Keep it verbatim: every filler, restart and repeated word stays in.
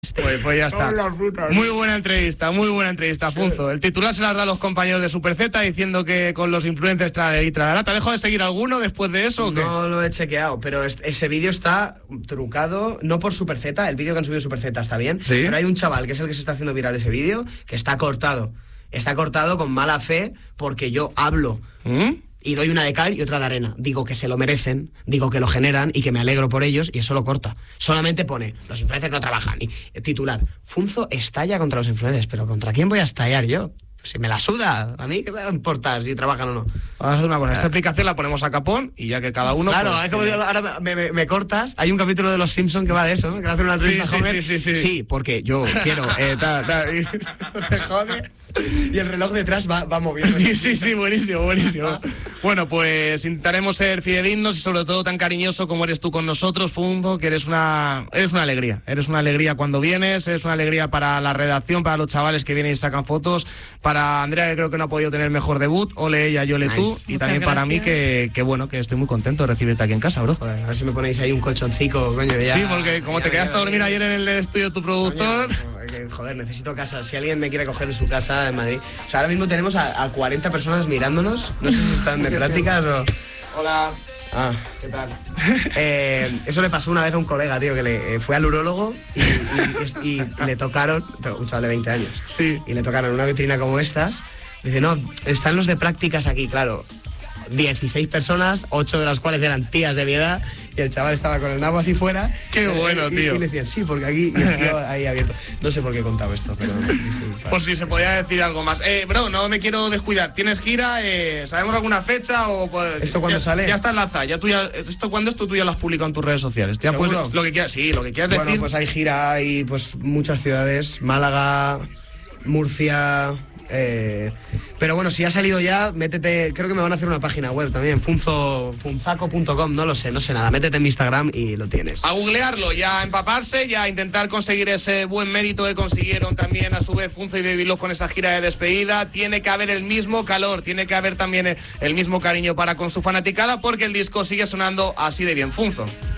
Pues, pues ya está. Muy buena entrevista, muy buena entrevista, Funzo. El titular se las da a los compañeros de Super Z diciendo que con los influencers trae y traerá. ¿Te ha dejado de seguir alguno después de eso o qué? No lo he chequeado, pero ese vídeo está trucado, no por Super Z, el vídeo que han subido Super Z está bien, ¿Sí? Pero hay un chaval que es el que se está haciendo viral ese vídeo, que está cortado. Está cortado con mala fe porque yo hablo. ¿Mm? Y doy una de cal y otra de arena. Digo que se lo merecen, digo que lo generan y que me alegro por ellos, y eso lo corta. Solamente pone, los influencers no trabajan. Y titular, Funzo estalla contra los influencers. ¿Pero contra quién voy a estallar yo? Si me la suda, a mí qué me importa si trabajan o no. Vamos a hacer una cosa, esta explicación la ponemos a capón y ya que cada uno... Claro, pues, es como tiene... digo, ahora me, me, me cortas. Hay un capítulo de Los Simpsons que va de eso, ¿no? Que va a hacer una entrevista sí, joven. Sí, sí, sí, sí, porque yo quiero... Eh, ta, ta, y, te jode. Y el reloj detrás va, va moviendo. Sí, sí, sí, buenísimo, buenísimo. Bueno, pues intentaremos ser fidedignos y sobre todo tan cariñoso como eres tú con nosotros, Funzo, que eres una, eres una alegría. Eres una alegría cuando vienes, eres una alegría para la redacción, para los chavales que vienen y sacan fotos, para Andrea, que creo que no ha podido tener mejor debut, ole ella, yo le nice. tú, y Muchas también gracias. para mí que, que bueno, que estoy muy contento de recibirte aquí en casa, bro. Joder, a ver si me ponéis ahí un colchoncico, coño, ya... Sí, porque como ya te me quedaste a quedo dormir aquí. ayer en el estudio de tu productor... Coño, joder, necesito casa. Si alguien me quiere coger en su casa en Madrid. O sea, ahora mismo tenemos a, a cuarenta personas mirándonos. No sé si están de prácticas o... Hola. Ah, ¿qué tal? Eh, eso le pasó una vez a un colega, tío, que le eh, fue al urólogo y, y, y, y le tocaron, pero un chaval de veinte años, Sí. y le tocaron una vitrina como estas. Dice, no, están los de prácticas aquí, claro. dieciséis personas, ocho de las cuales eran tías de mi edad, y el chaval estaba con el nabo así fuera. Qué bueno, y, tío. Y le decían, sí, porque aquí, y el tío ahí abierto. No sé por qué he contado esto, pero... Por si se podía decir algo más. Eh, bro, no me quiero descuidar. ¿Tienes gira? Eh, ¿Sabemos alguna fecha? O, pues, ¿Esto cuándo ya, sale? Ya está enlazada. Ya tú ya, esto, ¿cuándo esto tú ya lo has publicado en tus redes sociales? Ya ¿Seguro? puedes, lo que quieras, sí, lo que quieras Bueno, decir. pues hay gira y pues muchas ciudades, Málaga, Murcia... Eh, pero bueno, si ha salido ya, métete, creo que me van a hacer una página web también, funzo, funzaco punto com, no lo sé, no sé nada, métete en mi Instagram y lo tienes. A googlearlo, ya a empaparse, ya a intentar conseguir ese buen mérito que consiguieron también a su vez Funzo y Baby Love con esa gira de despedida. Tiene que haber el mismo calor, tiene que haber también el, el mismo cariño para con su fanaticada, porque el disco sigue sonando así de bien, Funzo.